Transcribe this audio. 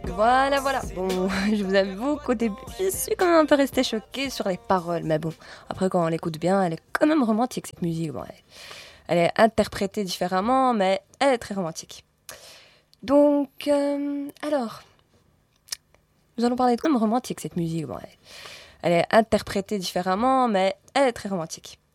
Voilà, voilà. Bon, je vous avoue qu'au début, je suis quand même un peu restée choquée sur les paroles. Mais bon, après, quand on l'écoute bien, elle est quand même romantique, cette musique. Bon, elle est interprétée différemment, mais elle est très romantique. Donc, alors, nous allons parler de comme romantique, cette musique. Bon, elle est interprétée différemment, mais elle est très romantique.